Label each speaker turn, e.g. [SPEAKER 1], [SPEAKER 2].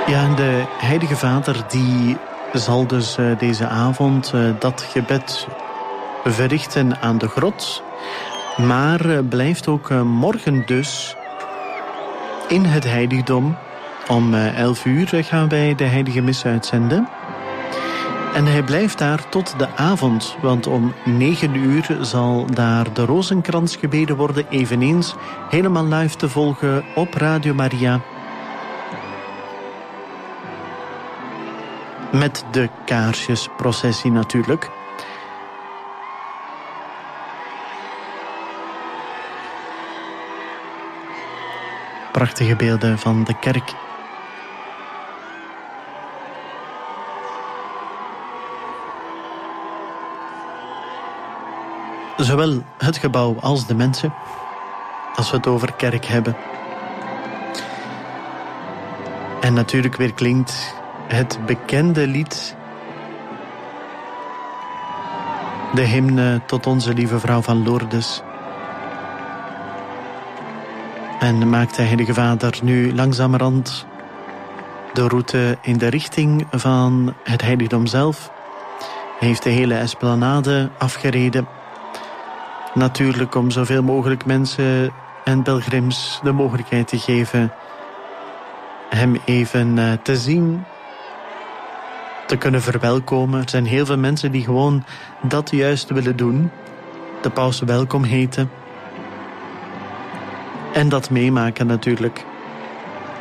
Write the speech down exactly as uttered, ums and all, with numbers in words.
[SPEAKER 1] Ja, en de Heilige Vader die zal dus uh, deze avond uh, dat gebed verrichten aan de grot. Maar uh, blijft ook uh, morgen dus in het heiligdom. Om uh, elf uur gaan wij de heilige mis uitzenden. En hij blijft daar tot de avond, want om negen uur zal daar de rozenkrans gebeden worden, eveneens helemaal live te volgen op Radio Maria. Met de kaarsjesprocessie natuurlijk. Prachtige beelden van de kerk. Zowel het gebouw als de mensen, als we het over kerk hebben. En natuurlijk weer klinkt het bekende lied, de hymne tot onze lieve vrouw van Lourdes. En maakt de Heilige Vader nu langzamerhand de route in de richting van het heiligdom zelf. Hij heeft de hele esplanade afgereden. Natuurlijk om zoveel mogelijk mensen en pelgrims de mogelijkheid te geven hem even te zien, te kunnen verwelkomen. Er zijn heel veel mensen die gewoon dat juist willen doen. De paus welkom heten. En dat meemaken natuurlijk.